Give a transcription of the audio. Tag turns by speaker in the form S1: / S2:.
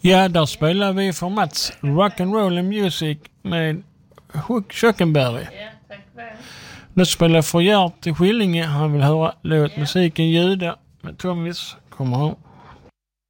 S1: Ja, där spelar vi för Mats Rock'n'Roll and Music med Hook Schöckenberg.
S2: Ja, tack för det.
S1: Nu spelar för Gert i Skillinge. Han vill höra låt musiken ljuda med Tommys. Kommer han.